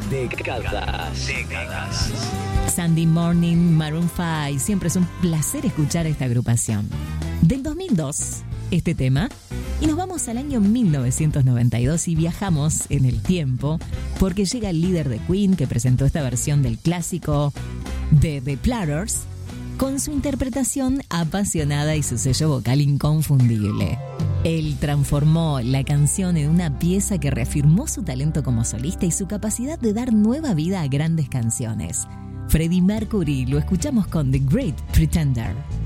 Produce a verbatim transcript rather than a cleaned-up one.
Décadas. Décadas. Sunday Morning, Maroon cinco. Siempre es un placer escuchar a esta agrupación. Del dos mil dos, este tema. Y nos vamos al año mil novecientos noventa y dos y viajamos en el tiempo porque llega el líder de Queen que presentó esta versión del clásico de The Platters con su interpretación apasionada y su sello vocal inconfundible. Él transformó la canción en una pieza que reafirmó su talento como solista y su capacidad de dar nueva vida a grandes canciones. Freddie Mercury lo escuchamos con The Great Pretender.